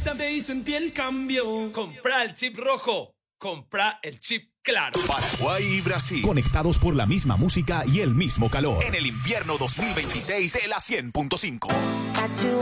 conéctate y sentí el cambio. Compra el chip rojo. Compra el chip Claro. Paraguay y Brasil. Conectados por la misma música y el mismo calor. En el invierno 2026 de la 100.5.